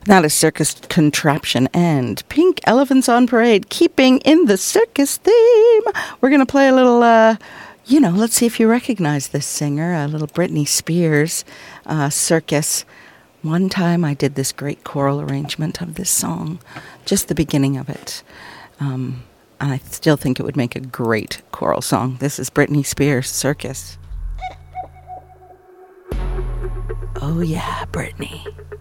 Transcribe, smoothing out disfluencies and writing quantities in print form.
Not a circus contraption and Pink Elephants on Parade, keeping in the circus theme. We're going to play a little, let's see if you recognize this singer, a little Britney Spears, Circus. One time I did this great choral arrangement of this song, just the beginning of it. I still think it would make a great choral song. This is Britney Spears, Circus. Oh yeah, Britney.